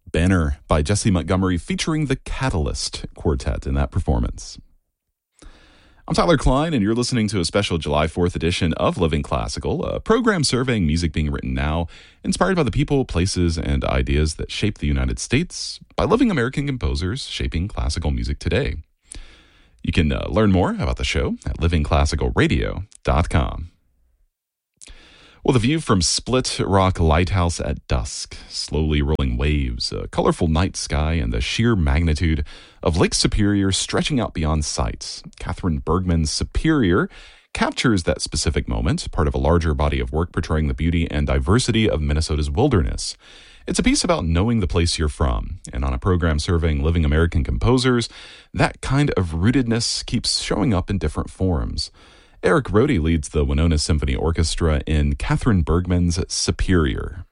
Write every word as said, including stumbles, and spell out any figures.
Banner by Jesse Montgomery featuring the Catalyst Quartet in that performance. I'm Tyler Klein, and you're listening to a special July fourth edition of Living Classical, a program surveying music being written now, inspired by the people, places, and ideas that shape the United States by living American composers shaping classical music today. You can uh, learn more about the show at living classical radio dot com. Well, the view from Split Rock Lighthouse at dusk, slowly rolling waves, a colorful night sky, and the sheer magnitude of Lake Superior stretching out beyond sight. Catherine Bergman's Superior captures that specific moment, part of a larger body of work portraying the beauty and diversity of Minnesota's wilderness. It's a piece about knowing the place you're from, and on a program surveying living American composers, that kind of rootedness keeps showing up in different forms. Eric Rohde leads the Winona Symphony Orchestra in Catherine Bergman's Superior.